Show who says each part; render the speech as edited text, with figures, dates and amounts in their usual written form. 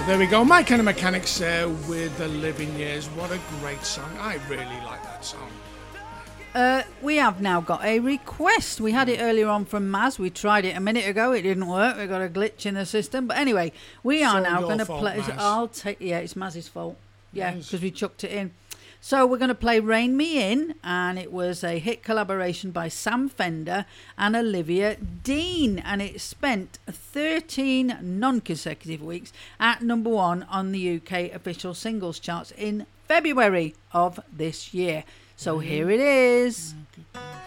Speaker 1: There we go. My Kind of Mechanics with The Living Years. What a great song. I really like that song.
Speaker 2: We have now got a request. We had it earlier on from Maz. We tried it a minute ago. It didn't work. We got a glitch in the system. But anyway, we are now going to play. Yeah, it's Maz's fault. Yeah, because we chucked it in. So we're going to play Rain Me In, and it was a hit collaboration by Sam Fender and Olivia Dean, and it spent 13 non-consecutive weeks at number 1 on the UK official singles charts in February of this year. So here it is.